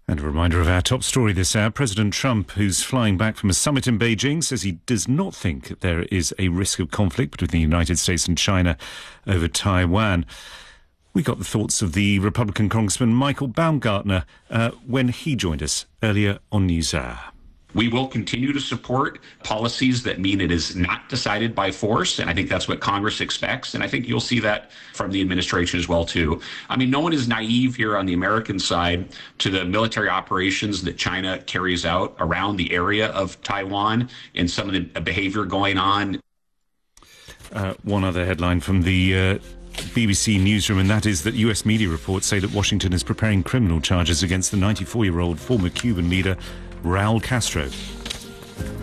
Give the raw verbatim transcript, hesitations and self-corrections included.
And a reminder of our top story this hour. President Trump, who's flying back from a summit in Beijing, says he does not think there is a risk of conflict between the United States and China over Taiwan. We got the thoughts of the Republican Congressman Michael Baumgartner uh, when he joined us earlier on NewsHour. We will continue to support policies that mean it is not decided by force, and I think that's what Congress expects, and I think you'll see that from the administration as well, too. I mean, no one is naive here on the American side to the military operations that China carries out around the area of Taiwan and some of the behavior going on. Uh, one other headline from the uh, B B C newsroom, and that is that U S media reports say that Washington is preparing criminal charges against the ninety-four-year-old former Cuban leader Raul Castro.